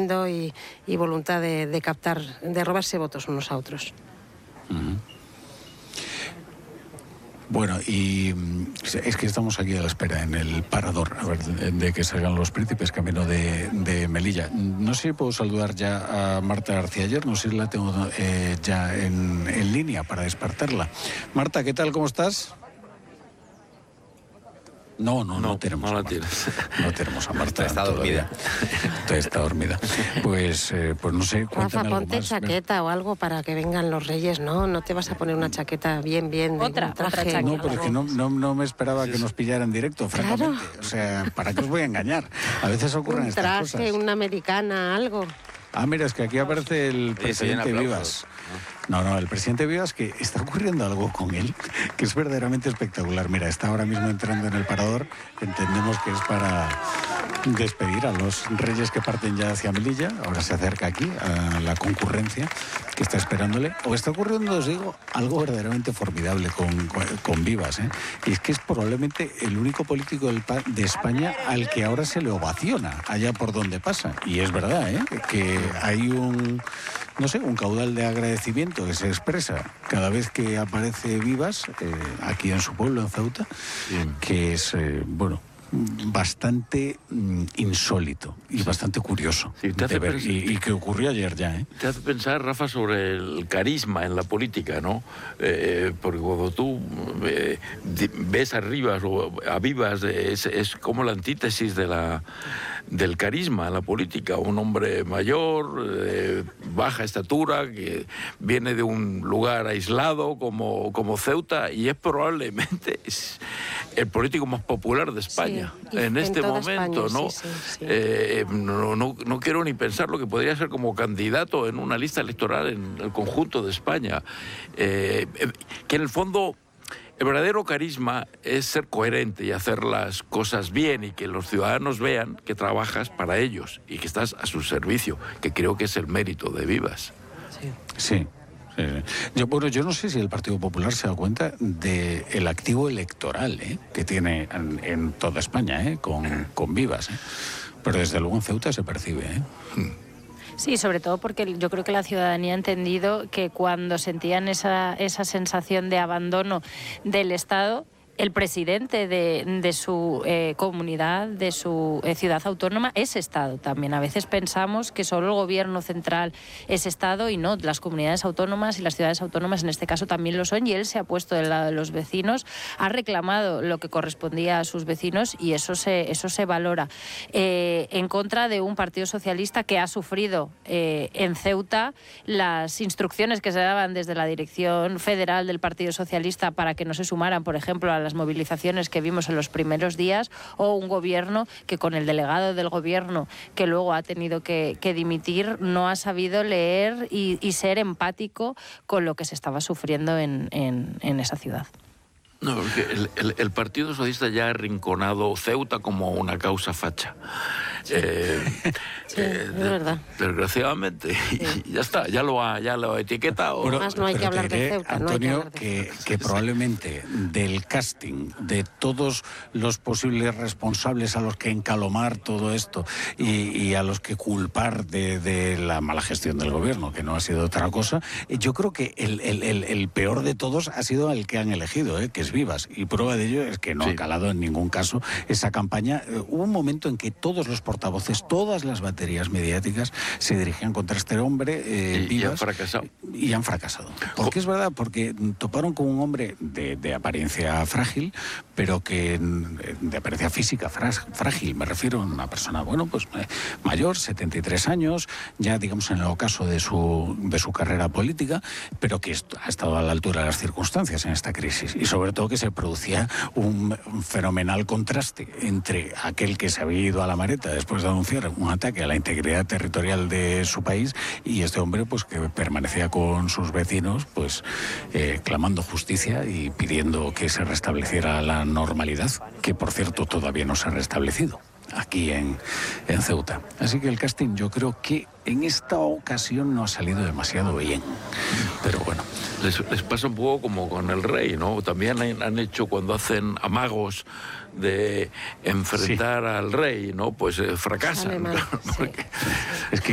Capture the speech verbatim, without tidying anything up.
tremendo y, y voluntad de, de captar, de robarse votos unos a otros. Uh-huh. Bueno, y es que estamos aquí a la espera en el parador, a ver, de que salgan los príncipes camino de, de Melilla. No sé si puedo saludar ya a Marta García Ayer, no sé si la tengo eh, ya en, en línea para despertarla. Marta, ¿qué tal? ¿Cómo estás? No, no, no, no tenemos no a la tienes. No tenemos a Marta. Está dormida. Está dormida. Pues, eh, pues no sé, cuéntame Rafa, algo ponte más. chaqueta o algo para que vengan los reyes, ¿no? No te vas a poner una chaqueta bien, bien, de otra, un traje. otra chaqueta. No, pero es que no, no, no me esperaba Sí, que sí. nos pillara en directo, francamente. Claro. O sea, ¿para qué os voy a engañar? A veces ocurren Un estas traje, cosas. una americana, algo. Ah, mira, es que aquí aparece el Oye, presidente se vienen Vivas. aplausos. No, no, el presidente Vivas, que está ocurriendo algo con él, que es verdaderamente espectacular. Mira, está ahora mismo entrando en el parador. Entendemos que es para despedir a los reyes que parten ya hacia Melilla. Ahora se acerca aquí a la concurrencia que está esperándole. O está ocurriendo, os digo, algo verdaderamente formidable con, con, con Vivas, ¿eh? Y es que es probablemente el único político del, de España al que ahora se le ovaciona allá por donde pasa. Y es verdad, ¿eh? Que hay un, no sé, un caudal de agradecimiento que se expresa cada vez que aparece Vivas eh, aquí en su pueblo, en Ceuta, Sí. que es, eh, bueno, bastante mm, insólito y bastante curioso Sí, te hace de ver, pensar- y, y que ocurrió ayer ya, ¿eh? Te hace pensar, Rafa, sobre el carisma en la política, ¿no? Eh, porque cuando tú eh, di- ves a Rivas o a Vivas, eh, es, es como la antítesis de la, del carisma en la política. Un hombre mayor, de baja estatura, que viene de un lugar aislado como, como Ceuta, y es probablemente es el político más popular de España. Sí, y en en este toda momento, España, ¿no? sí, sí, sí. Eh, no, no, no quiero ni pensar lo que podría ser como candidato en una lista electoral en el conjunto de España. Eh, eh, que en el fondo el verdadero carisma es ser coherente y hacer las cosas bien y que los ciudadanos vean que trabajas para ellos y que estás a su servicio, que creo que es el mérito de Vivas. Sí. Sí. Sí, sí. Yo, bueno, yo no sé si el Partido Popular se da cuenta del activo electoral, ¿eh? que tiene en, en toda España, ¿eh? con, con Vivas. ¿eh? Pero desde luego en Ceuta se percibe. ¿eh? Sí, sobre todo porque yo creo que la ciudadanía ha entendido que cuando sentían esa, esa sensación de abandono del Estado, el presidente de, de su eh, comunidad, de su eh, ciudad autónoma, es Estado también. A veces pensamos que solo el gobierno central es Estado y no, las comunidades autónomas y las ciudades autónomas en este caso también lo son, y él se ha puesto del lado de los vecinos, ha reclamado lo que correspondía a sus vecinos y eso se, eso se valora. Eh, en contra de un partido socialista que ha sufrido eh, en Ceuta las instrucciones que se daban desde la dirección federal del Partido Socialista para que no se sumaran, por ejemplo, a las movilizaciones que vimos en los primeros días, o un gobierno que con el delegado del gobierno que luego ha tenido que, que dimitir no ha sabido leer y, y ser empático con lo que se estaba sufriendo en, en, en esa ciudad. No, porque el, el, el Partido Socialista ya ha arrinconado Ceuta como una causa facha. Sí. Eh, Sí, eh, es verdad. Desgraciadamente, Sí. y ya está, ya lo ha, ya lo ha etiquetado. Bueno, Más no hay pero que hablar te de diré, Ceuta, no hay que Antonio, hablar de que, Ceuta. que probablemente del casting de todos los posibles responsables a los que encalomar todo esto y, y a los que culpar de, de la mala gestión del gobierno, que no ha sido otra cosa, yo creo que el, el, el, el peor de todos ha sido el que han elegido, ¿eh? que es Vivas. Y prueba de ello es que no Sí. ha calado en ningún caso esa campaña. Eh, hubo un momento en que todos los portavoces, todas las baterías mediáticas se dirigían contra este hombre, eh, Y- y han Vivas, fracasado. Y han fracasado. Porque es verdad, porque toparon con un hombre de, de apariencia frágil, pero que de apariencia física frágil, me refiero a una persona, bueno, pues mayor, setenta y tres años, ya digamos en el ocaso de su, de su carrera política, pero que ha estado a la altura de las circunstancias en esta crisis. Y sobre todo que se producía un, un fenomenal contraste entre aquel que se había ido a la Mareta después de anunciar un ataque a la integridad territorial de su país y este hombre pues que permanecía con sus vecinos pues eh, clamando justicia y pidiendo que se restableciera la normalidad, que por cierto todavía no se ha restablecido aquí en, en Ceuta. Así que el casting yo creo que en esta ocasión no ha salido demasiado bien, pero bueno. Les, les pasa un poco como con el rey, ¿no? También han, han hecho cuando hacen amagos de enfrentar sí. al rey, ¿no? Pues eh, fracasan. Mal, porque sí. Es que